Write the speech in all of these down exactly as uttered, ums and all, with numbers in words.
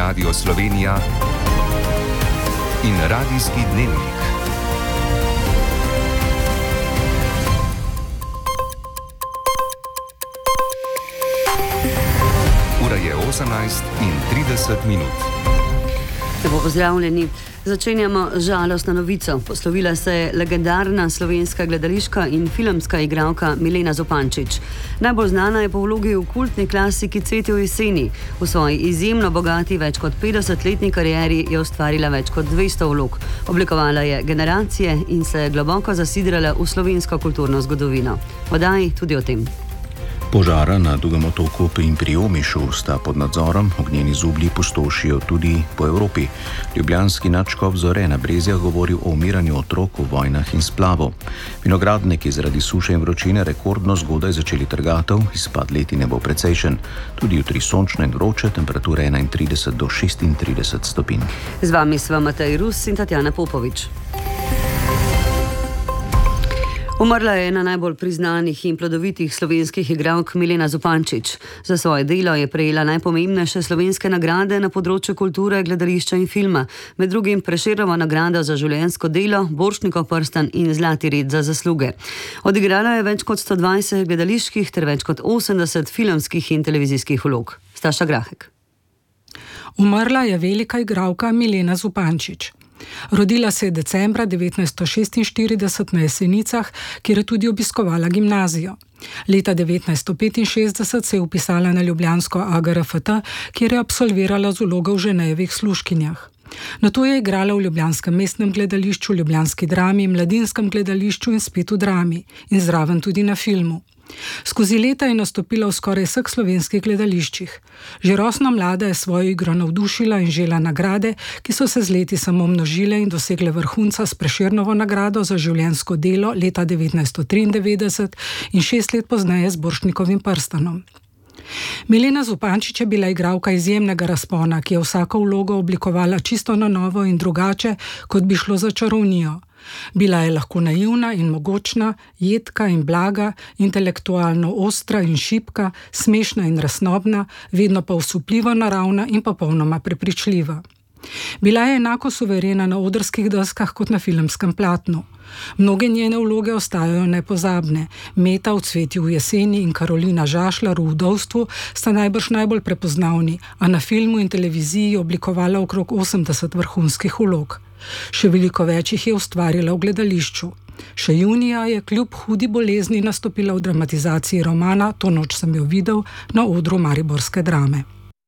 Radio Slovenija in Radijski dnevnik. Ura je osemnajst in trideset minut. Lepo pozdravljeni. Začenjamo žalostno novico. Poslovila se je legendarna slovenska gledališka in filmska igralka Milena Zupančič. Najbolj znana je po vlogi v kultni klasiki Cvetje v jeseni. V svoji izjemno bogati več kot petdesetletni karieri je ustvarila več kot dvesto vlog. Oblikovala je generacije in se globoko zasidrala v slovensko kulturno zgodovino. Oddaji tudi o tem. Požara na Dugem otoku in pri Omišu sta pod nadzorom, ognjeni zublji pustošijo tudi po Evropi. Ljubljanski nadškof Zore na Brezjah govori o umiranju otrok v vojnah in splavu. Vinogradniki zaradi suše in vročine rekordno zgodaj začeli trgatev, izpad letine bo precejšen. Tudi jutri sončno in vroče, temperature enaintrideset do šestintrideset stopinj. Z vami sva Matej Rus in Tatjana Popovič. Umrla je ena najbolj priznanih in plodovitih slovenskih igralk Milena Zupančič. Za svoje delo je prejela najpomembnejše slovenske nagrade na področju kulture, gledališča in filma, med drugim Prešernovo nagrado za življenjsko delo, Borštnikov prstan in Zlati red za zasluge. Odigrala je več kot sto dvajset gledaliških ter več kot osemdeset filmskih in televizijskih vlog. Staša Grahek. Umrla je velika igralka Milena Zupančič. Rodila se je decembra devetnajststo šestinštirideset na Jesenicah, kjer je tudi obiskovala gimnazijo. Leta devetnajststo petinšestdeset se je vpisala na ljubljansko A G R F T, kjer je absolvirala z vlogo v Ženejevih služkinjah. Nato je igrala v ljubljanskem mestnem gledališču, ljubljanski drami, mladinskem gledališču in spet v drami in zraven tudi na filmu. Skozi leta je nastopila v skoraj vseh slovenskih gledališčih. Že rosno mlada je svojo igro navdušila in žela nagrade, ki so se z leti samo množile in dosegle vrhunca s Prešernovo nagrado za življenjsko delo leta devetnajststo triindevetdeset in šest let pozneje z Borštnikovim prstanom. Milena Zupančič je bila igralka izjemnega razpona, ki je vsako vlogo oblikovala čisto na novo in drugače, kot bi šlo za čarovnijo. Bila je lahko naivna in mogočna, jedka in blaga, intelektualno ostra in šibka, smešna in resnobna, vedno pa osupljivo naravna in popolnoma prepričljiva. Bila je enako suverena na odrskih deskah kot na filmskem platnu. Mnoge njene vloge ostajajo nepozabne. Meta v Cvetju v jeseni in Karolina Žašlar v Vdovstvu sta najbrž najbolj prepoznavni, a na filmu in televiziji je oblikovala okrog osemdeset vrhunskih vlog. Še veliko več jih je ustvarila v gledališču. Še junija je kljub hudi bolezni nastopila v dramatizaciji romana To noč sem jo videl na odru mariborske Drame.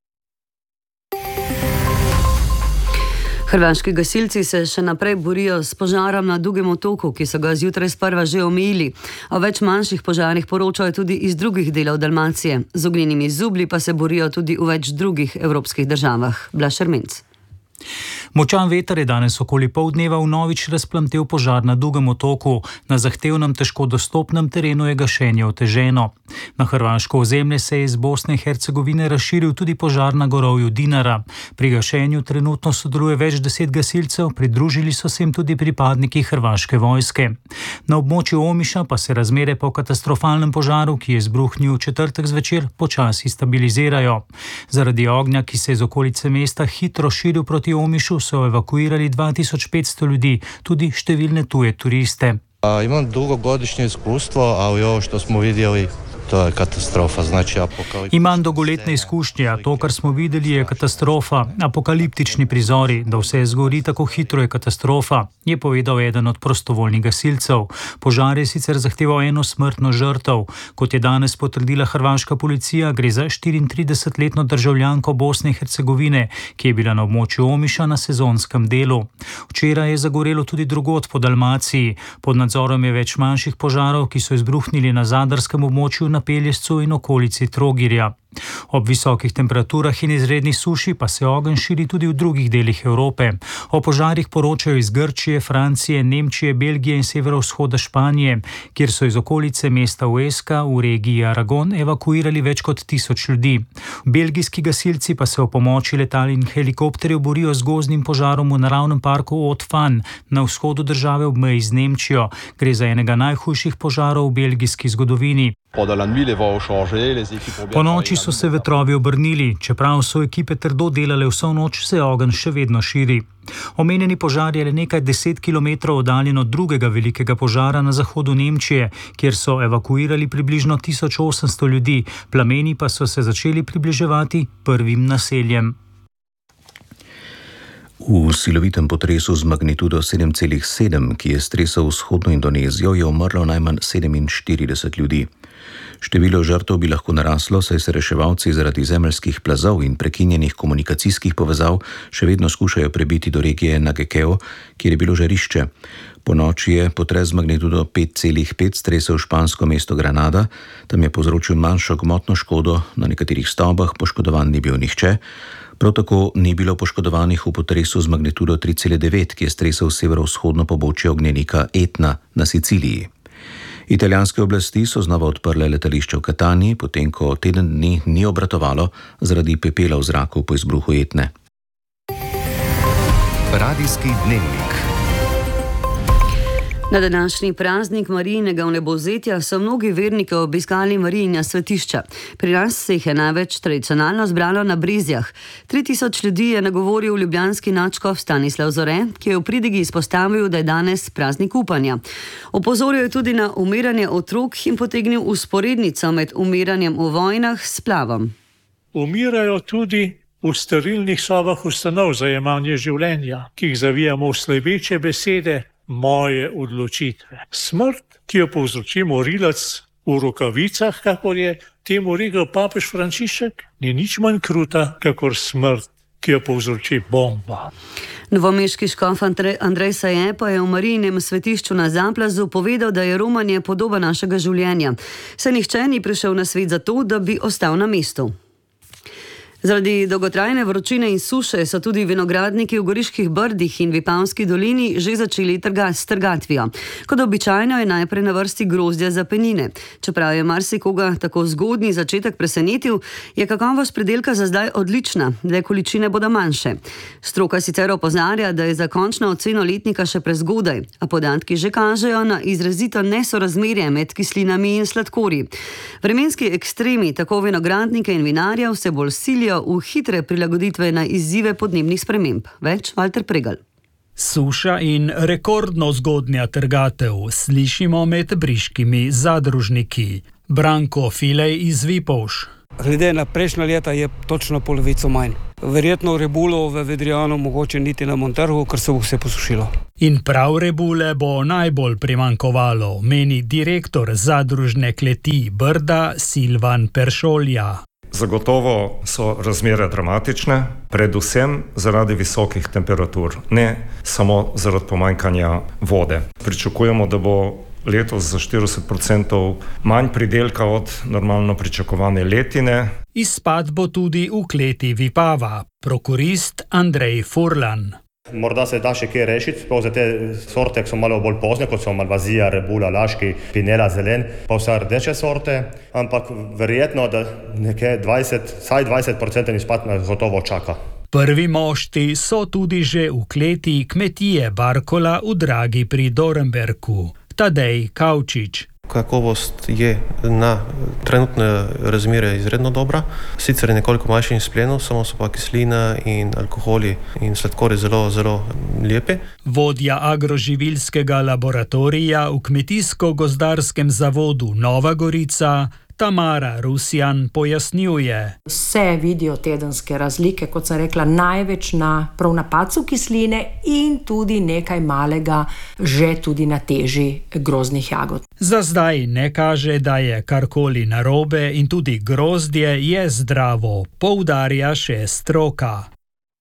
Hrvaški gasilci se še naprej borijo s požarom na Dugem otoku, ki so ga zjutraj sprva že omejili. O več manjših požarih poročajo tudi iz drugih delov Dalmacije. Z ognjenimi zublji pa se borijo tudi v več drugih evropskih državah. Blaž Ermenc. Močan veter je danes okoli pol dneva vnovič razplamtel požar na Dugem otoku. Na zahtevnem, težko dostopnem terenu je gašenje oteženo. Na hrvaško ozemlje se je iz Bosne in Hercegovine razširil tudi požar na gorovju Dinara. Pri gašenju trenutno sodeluje več deset gasilcev, pridružili so se jim tudi pripadniki hrvaške vojske. Na območju Omiša pa se razmere po katastrofalnem požaru, ki je izbruhnil v četrtek zvečer, počasi stabilizirajo. Zaradi ognja, ki se je iz okolice mesta hitro širil proti Omišu, so evakuirali dva tisoč petsto ljudi, tudi številne tuje turiste. A, imam dugogodišnje iskustvo, ali ovo što smo vidjeli, to je katastrofa, znači apokaliptični. Imam dolgoletne izkušnje, a to, kar smo videli, je katastrofa, apokaliptični prizori, da vse zgori tako hitro je katastrofa, je povedal eden od prostovoljnih gasilcev. Požar je sicer zahteval eno smrtno žrtev. Kot je danes potrdila hrvaška policija, gre za štiriintridesetletno državljanko Bosne in Hercegovine, ki je bila na območju Omiša na sezonskem delu. Včeraj je zagorelo tudi drugod po Dalmaciji. Pod nadzorom je več manjših požarov, ki so izbruhnili na zadarskem območju, na Pelješcu in okolici Trogirja. Ob visokih temperaturah in izredni suši pa se ogenj širi tudi v drugih delih Evrope. O požarih poročajo iz Grčije, Francije, Nemčije, Belgije in severovzhoda Španije, kjer so iz okolice mesta Huesca v regiji Aragon evakuirali več kot tisoč ljudi. Belgijski gasilci pa se o pomoči letal in helikopterjev borijo z gozdnim požarom v naravnem parku Haute-Fan na vzhodu države ob meji z Nemčijo. Gre za enega najhujših požarov v belgijski zgodovini. Po noči so se vetrovi obrnili, čeprav so ekipe trdo delale vso noč, se ogenj še vedno širi. Omenjeni požar je le nekaj deset kilometrov oddaljen od drugega velikega požara na zahodu Nemčije, kjer so evakuirali približno tisoč osemsto ljudi, plameni pa so se začeli približevati prvim naseljem. V silovitem potresu z magnitudo sedem celih sedem, ki je stresel vzhodno Indonezijo, je umrlo najmanj sedeminštirideset ljudi. Število žrtev bi lahko naraslo, saj se reševalci zaradi zemeljskih plazov in prekinjenih komunikacijskih povezav še vedno skušajo prebiti do regije Nagekeo, kjer je bilo žarišče. Po noči je potres z magnitudo pet celih pet stresel špansko mesto Granada, tam je povzročil manjšo gmotno škodo, na nekaterih stavbah poškodovan ni bil nihče. Prav tako ni bilo poškodovanih v potresu z magnitudo tri celih devet, ki je stresel severovzhodno pobočje ognjenika Etna na Siciliji. Italijanske oblasti so znova odprle letališče v Catanii, potem ko teden dni ni obratovalo zaradi pepela v zraku po izbruhu Etne. Radijski dnevnik. Na današnji praznik Marijinega vnebovzetja so mnogi verniki obiskali Marijina svetišča. Pri nas se jih je največ tradicionalno zbralo na Brezjah. Tri tisoč ljudi je nagovoril ljubljanski nadškof Stanislav Zore, ki je v pridigi izpostavil, da je danes praznik upanja. Opozoril je tudi na umiranje otrok in potegnil usporednico med umiranjem v vojnah s splavom. Umirajo tudi v sterilnih sobah ustanov za jemanje življenja, ki jih zavijamo v sledeče besede: moje odločitve. Smrt, ki jo povzroči morilec v rokavicah, kakor je temu rekel papež Frančišek, ni nič manj kruta, kakor smrt, ki jo povzroči bomba. Novomeški škof Andrej Saje pa je v Marijinem svetišču na Zaplazu povedal, da je romanje podoba našega življenja. Saj nihče ni prišel na svet zato, da bi ostal na mestu. Zaradi dolgotrajne vročine in suše so tudi vinogradniki v Goriških brdih in Vipavski dolini že začeli trga, s trgatvijo. Kot običajno je najprej na vrsti grozdja za penine. Čeprav je marsikoga tako zgodnji začetek presenetil, je kakovost pridelka za zdaj odlična, le količine bodo manjše. Stroka sicer opozarja, da je za končno oceno letnika še prezgodaj, a podatki že kažejo na izrazito nesorazmerje med kislinami in sladkorji. Vremenski ekstremi tako vinogradnike in vinarjev se bolj silijo v hitre prilagoditve na izzive podnebnih sprememb. Več Valter Pregal. Suša in rekordno zgodnja trgatev slišimo med briškimi zadružniki. Branko Filej iz Vipavš. Glede na prejšnja leta je točno polovico manj. Verjetno rebulov v Vedrijanu mogoče niti na Montrhu, ker se bo vse posušilo. In prav rebule bo najbolj primankovalo, meni direktor zadružne kleti Brda Silvan Peršolja. Zagotovo so razmere dramatične, predvsem zaradi visokih temperatur, ne samo zaradi pomanjkanja vode. Pričakujemo, da bo letos za štirideset procentov manj pridelka od normalno pričakovane letine. Izpad bo tudi v kleti Vipava, prokurist Andrej Furlan. Morda se da še kaj rešiti, prav za te sorte, ki so malo bolj pozne, kot so Malvazija, Rebula, Laški, Pinela, Zelen, pa vse rdeče sorte, ampak verjetno, da nekaj dvajset, vsaj dvajset procentov izpad nas gotovo čaka. Prvi mošti so tudi že v kleti kmetije Barkola v Dragi pri Dornberku. Tadej Kavčič. Kakovost je na trenutne razmere izredno dobra. Sicer je nekoliko manjši izplenov, samo so pa kislina in alkoholi in sladkorji zelo, zelo lepi. Vodja agroživilskega laboratorija v Kmetijsko-gozdarskem zavodu Nova Gorica Tamara Rusjan pojasnjuje. Vse vidijo tedenske razlike, kot sem rekla, največ na prav na padcu kisline in tudi nekaj malega že tudi na teži grozdnih jagod. Za zdaj ne kaže, da je karkoli narobe in tudi grozdje je zdravo, poudarja še stroka.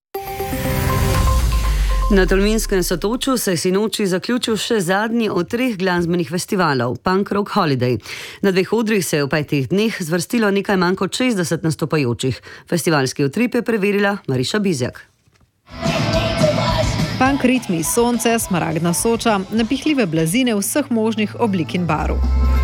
Na Tolminskem Sotoču se je sinoči zaključil še zadnji od treh glasbenih festivalov, Punk Rock Holiday. Na dveh odrih se je v petih dneh zvrstilo nekaj manj kot šestdeset nastopajočih. Festivalski utrip je preverila Mariša Bizjak. Punk ritmi, sonce, smaragdna Soča, napihljive blazine vseh možnih oblik in barv.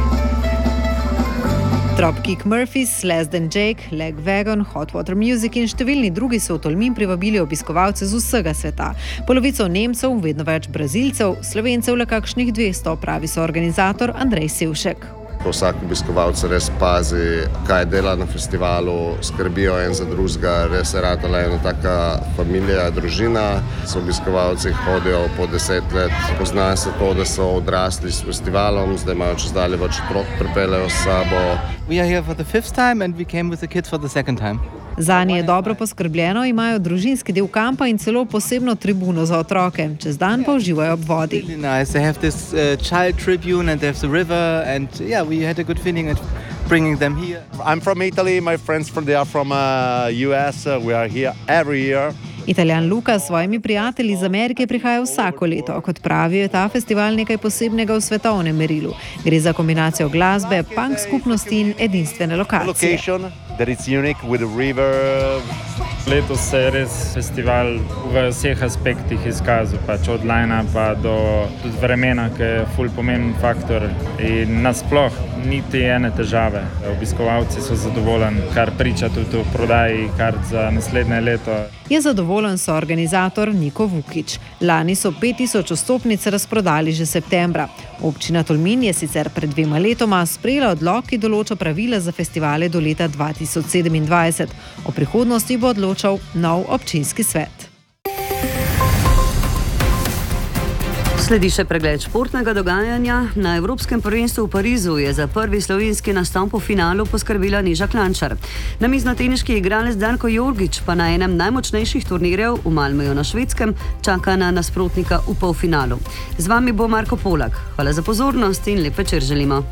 Dropkick Murphys, Less Than Jake, Leg Wagon, Hot Water Music in številni drugi so v Tolmin privabili obiskovalce z vsega sveta. Polovico Nemcev, vedno več Brazilcev, Slovencev le kakšnih dvesto, pravi soorganizator Andrej Sevšek. ko vsak obiskovalec res pazi, kaj dela na festivalu, skrbijo en za drugega, res je ratala ena taka familija, družina. So obiskovalci hodijo po deset let, pozna se to, da so odrasli s festivalom, zdaj imajo čez dalje več otrok, pripeljejo s sabo. We are here for the fifth time and we came with the kids for the second time. Zanje je dobro poskrbljeno, imajo družinski del kampa in celo posebno tribuno za otroke. Čez dan pa uživajo ob vodi. Really nice. They have this uh, child tribune and they have the river and yeah, we had a good feeling at bringing them here. I'm from Italy, my friends from they are from uh, U S. Uh, we are here every year. Italijan Luka s svojimi prijatelji iz Amerike prihaja vsako leto. Kot pravijo, je ta festival nekaj posebnega v svetovnem merilu. Gre za kombinacijo glasbe, punk skupnosti in edinstvene lokacije. Letos se je res festival v vseh aspektih izkazal, pač od lajna pa do tudi vremena, ki je ful pomemben faktor in nasploh niti ene težave. Obiskovalci so zadovoljni, kar priča tudi v prodaji kart za naslednje leto. Je zadovoljen soorganizator Niko Vukić. Lani so pet tisoč vstopnic razprodali že septembra. Občina Tolmin je sicer pred dvema letoma sprejela odlok, ki določa pravila za festivale do leta dva tisoč sedemindvajset. O prihodnosti bo odločal nov občinski svet. Sledi še pregled športnega dogajanja. Na Evropskem prvenstvu v Parizu je za prvi slovenski nastop v finalu poskrbila Neža Klančar. Namiznoteniški igralec Darko Jorgič pa na enem najmočnejših turnirjev v Malmöju na Švedskem čaka na nasprotnika v polfinalu. Z vami bo Marko Polak. Hvala za pozornost in lep večer želimo.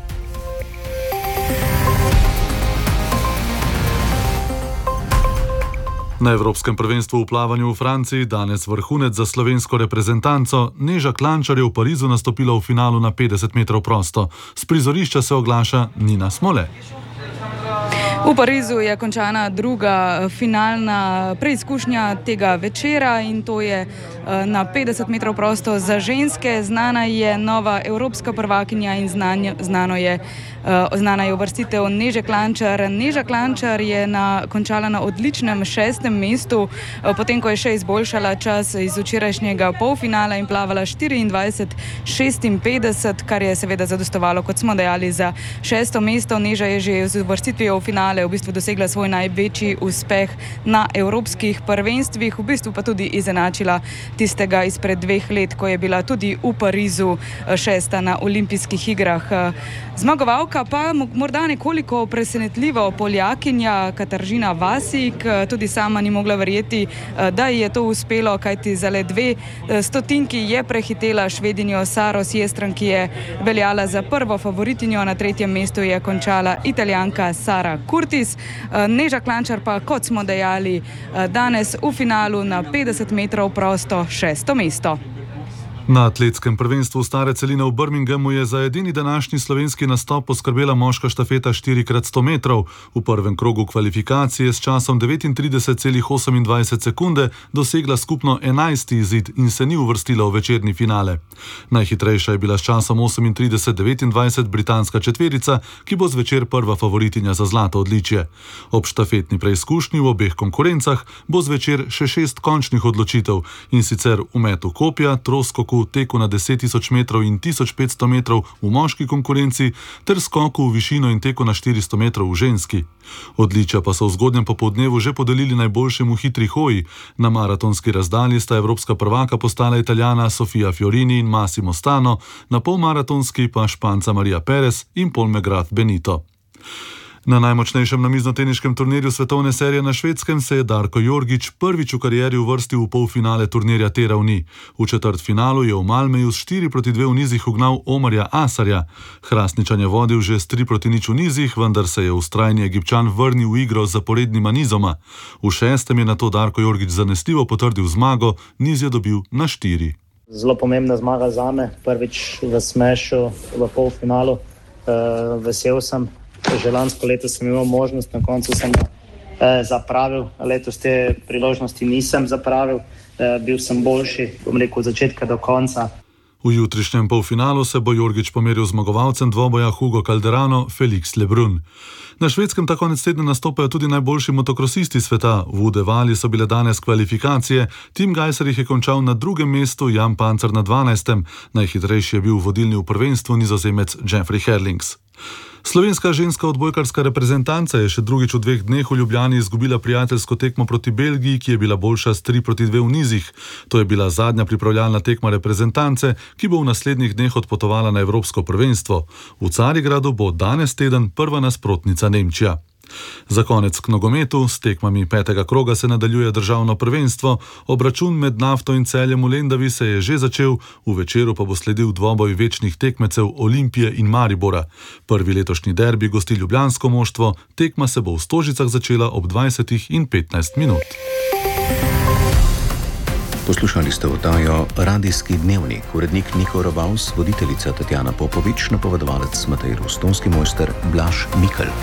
Na Evropskem prvenstvu v plavanju v Franciji danes vrhunec za slovensko reprezentanco. Neža Klančar je v Parizu nastopila v finalu na petdeset metrov prosto. Z prizorišča se oglaša Nina Smole. V Parizu je končana druga finalna preizkušnja tega večera in to je na petdeset metrov prosto za ženske. Znana je nova evropska prvakinja in znanje, znano je, znana je uvrstitev Neže Klančar. Neža Klančar je na, končala na odličnem šestem mestu, potem ko je še izboljšala čas iz včerajšnjega polfinala in plavala štiriindvajset šestinpetdeset, kar je seveda zadostovalo, kot smo dejali, za šesto mesto. Neža je že z uvrstitvijo v finale v bistvu dosegla svoj največji uspeh na evropskih prvenstvih, v bistvu pa tudi izenačila tistega izpred dveh let, ko je bila tudi v Parizu šesta na olimpijskih igrah. Zmagovalka pa morda nekoliko presenetljivo Poljakinja Kataržina Vasik, tudi sama ni mogla verjeti, da ji je to uspelo, kajti za le dve stotinki je prehitela Švedinjo Saro Sjestran, ki je veljala za prvo favoritinjo. Na tretjem mestu je končala Italijanka Sara Kurtis. Neža Klančar pa, kot smo dejali, danes v finalu na petdeset metrov prosto šesto mesto. Na atletskem prvenstvu stare celine v Birminghamu je za edini današnji slovenski nastop poskrbela moška štafeta štiri krat sto metrov. V prvem krogu kvalifikacije s časom devetintrideset celih osemindvajset sekunde dosegla skupno enajsti izid in se ni uvrstila v večerni finale. Najhitrejša je bila s časom osemintrideset devetindvajset britanska četverica, ki bo zvečer prva favoritinja za zlato odličje. Ob štafetni preizkušnji v obeh konkurencah bo zvečer še šest končnih odločitev, in sicer v metu kopja, troskoku, teku na deset tisoč metrov in tisoč petsto metrov v moški konkurenci ter skoku v višino in teku na štiristo metrov v ženski. Odličja pa so v zgodnjem popoldnevu že podelili najboljšemu hitri hoji. Na maratonski razdalji sta evropska prvaka postala Italijana Sofia Fiorini in Massimo Stano, na polmaratonski pa Španca Maria Perez in Paul McGrath Benito. Na najmočnejšem namiznoteniškem turnirju svetovne serije na Švedskem se je Darko Jorgič prvič v karieri uvrstil v polfinale turnirja te ravni. V četrtfinalu je v Malmöju s štiri proti dve v nizih ugnal Omarja Asarja. Hrastničan je vodil že s tri proti nič v nizih, vendar se je vztrajni Egipčan vrnil v igro z zaporednima nizoma. V šestem je nato Darko Jorgič zanesljivo potrdil zmago, niz je dobil na štiri. Zelo pomembna zmaga zame, prvič v smešu v polfinalu. Uh, vesel sem. Že lansko leto sem imel možnost, na koncu sem eh, zapravil, letos te priložnosti nisem zapravil, eh, bil sem boljši, bom rekel, od začetka do konca. V jutrišnjem polfinalu se bo Jorgič pomeril zmagovalcem dvoboja Hugo Calderano, Felix Lebrun. Na Švedskem ta konec tedna nastopajo tudi najboljši motokrosisti sveta. V Udevali so bile danes kvalifikacije, Tim Gajser jih je končal na drugem mestu, Jan Pancer na dvanajstem. Najhitrejši je bil vodilni v prvenstvu Nizozemec Jeffrey Herlings. Slovenska ženska odbojkarska reprezentanca je še drugič v dveh dneh v Ljubljani izgubila prijateljsko tekmo proti Belgiji, ki je bila boljša s tri proti dve v nizih. To je bila zadnja pripravljalna tekma reprezentance, ki bo v naslednjih dneh odpotovala na Evropsko prvenstvo. V Carigradu bo danes teden prva nasprotnica Nemčija. Za konec k nogometu, s tekmami petega kroga se nadaljuje državno prvenstvo, obračun med Nafto in Celjem v Lendavi se je že začel, v večeru pa bo sledil dvoboj večnih tekmecev Olimpije in Maribora. Prvi letošnji derbi gosti ljubljansko moštvo, tekma se bo v Stožicah začela ob dvajsetih in petnajst minut. Poslušali ste oddajo Radijski dnevnik, urednik Niko Ravals, voditeljica Tatjana Popovič, napovedovalec Matej Rostonski, mojster Blaž Mikl.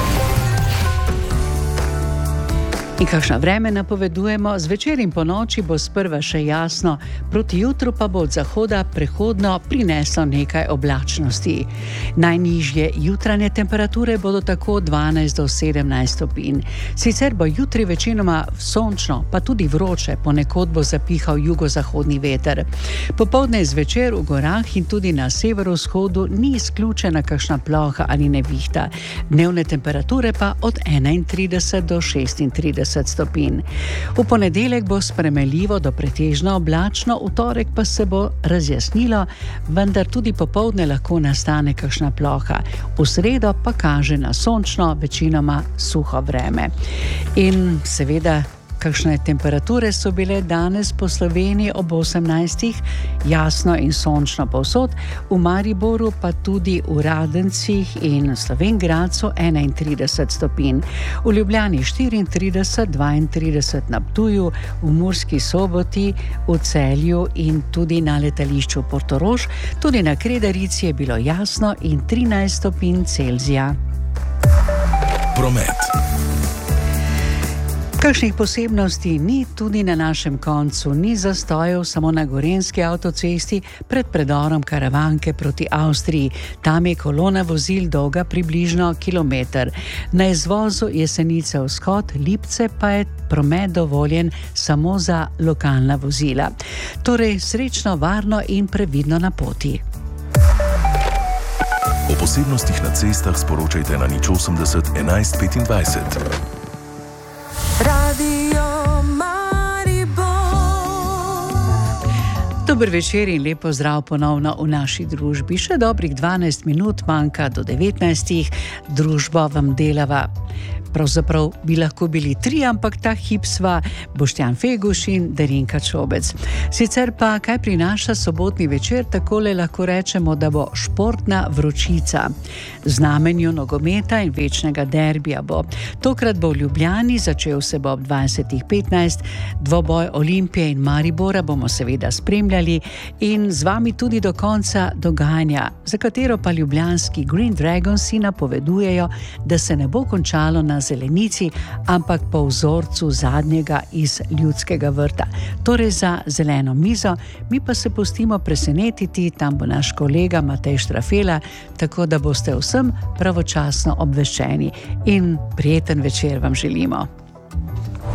In kakšno vreme napovedujemo? Zvečer in po noči bo sprva še jasno, proti jutru pa bo od zahoda prehodno prineslo nekaj oblačnosti. Najnižje jutranje temperature bodo tako dvanajst do sedemnajst stopinj. Sicer bo jutri večinoma sončno, pa tudi vroče, ponekod bo zapihal jugozahodni veter. Popoldne zvečer v gorah in tudi na severovzhodu ni izključena kakšna ploha ali nevihta. Dnevne temperature pa od enaintrideset do šestintrideset stopinj. V ponedeljek bo spremenljivo do pretežno oblačno, v torek pa se bo razjasnilo, vendar tudi popoldne lahko nastane kakšna ploha. V sredo pa kaže na sončno, večinoma suho vreme. In seveda, kakšne temperature so bile danes po Sloveniji ob osemnajstih, jasno in sončno povsod, v Mariboru pa tudi v Radencih in Slovenj Gradcu enaintrideset stopinj, v Ljubljani štiriintrideset, dvaintrideset na Ptuju, v Murski Soboti, v Celju in tudi na letališču Portorož, tudi na Kredarici je bilo jasno in trinajst stopinj Celzija. Promet. Kakšnih posebnosti ni tudi na našem koncu, ni zastojev samo na Gorenjski avtocesti pred predorom Karavanke proti Avstriji. Tam je kolona vozil dolga približno kilometer. Na izvozu Jesenice vzhod, Lipce pa je promet dovoljen samo za lokalna vozila. Torej srečno, varno in previdno na poti. O posebnostih na cestah sporočajte na nič osemdeset enajst petindvajset. Radio Maribor. Dober večer in lepo zdrav ponovno v naši družbi. Še dobrih dvanajst minut manjka do devetnajstih. Družbo vam delava. Pravzaprav bi lahko bili tri, ampak ta hip sva Boštjan Feguš in Darinka Čobec. Sicer pa, kaj prinaša sobotni večer, takole lahko rečemo, da bo športna vročica. V znamenju nogometa in večnega derbija bo. Tokrat bo v Ljubljani, začel se bo ob dvajsetih petnajst, dvoboj Olimpije in Maribora bomo seveda spremljali in z vami tudi do konca dogajanja, za katero pa ljubljanski Green Dragonsi napovedujejo, da se ne bo končalo na zelenici, ampak po vzorcu zadnjega iz Ljudskega vrta. Torej za zeleno mizo, mi pa se pustimo presenetiti, tam bo naš kolega Matej Štrafela, tako da boste vsem pravočasno obveščeni in prijeten večer vam želimo.